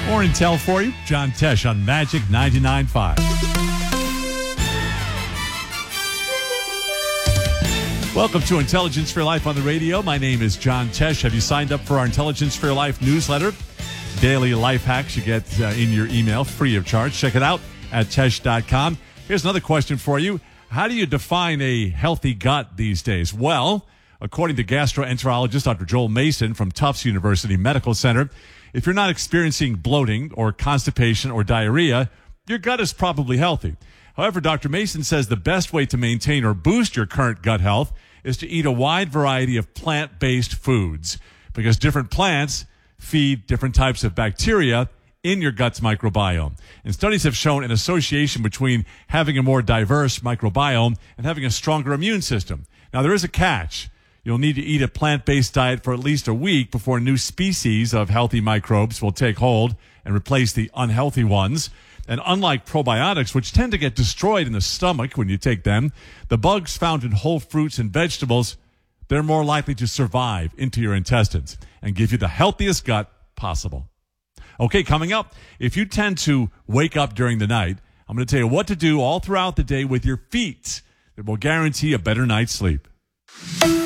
More intel for you. John Tesh on Magic 99.5. Welcome to Intelligence for Your Life on the radio. My name is John Tesh. Have you signed up for our Intelligence for Your Life newsletter? Daily life hacks you get in your email free of charge. Check it out at Tesh.com. Here's another question for you. How do you define a healthy gut these days? Well, according to gastroenterologist Dr. Joel Mason from Tufts University Medical Center, if you're not experiencing bloating or constipation or diarrhea, your gut is probably healthy. However, Dr. Mason says the best way to maintain or boost your current gut health is to eat a wide variety of plant-based foods, because different plants feed different types of bacteria in your gut's microbiome. And studies have shown an association between having a more diverse microbiome and having a stronger immune system. Now, there is a catch. You'll need to eat a plant-based diet for at least a week before new species of healthy microbes will take hold and replace the unhealthy ones. And unlike probiotics, which tend to get destroyed in the stomach when you take them, the bugs found in whole fruits and vegetables, they're more likely to survive into your intestines and give you the healthiest gut possible. Okay, coming up, if you tend to wake up during the night, I'm going to tell you what to do all throughout the day with your feet that will guarantee a better night's sleep.